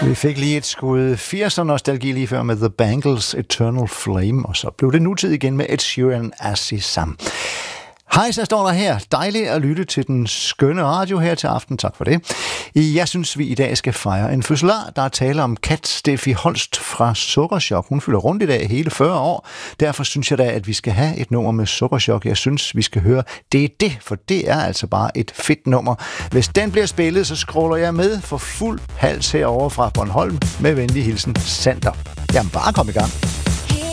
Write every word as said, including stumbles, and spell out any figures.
Vi fik lige et skud firser-nostalgi lige før med The Bangles' Eternal Flame, og så blev det nutid igen med Ed Sheeran Azizam. Hej, så står der her. Dejligt at lytte til den skønne radio her til aften. Tak for det. Jeg synes, vi i dag skal fejre en fødselar. Der er tale om Kat Steffi Holst fra Sukkerchok. Hun fylder rundt i dag hele fyrre år. Derfor synes jeg da, at vi skal have et nummer med Sukkerchok. Jeg synes, vi skal høre Det er det, for det er altså bare et fedt nummer. Hvis den bliver spillet, så scroller jeg med for fuld hals herovre fra Bornholm. Med venlig hilsen, Sander. Jamen, bare kom i gang.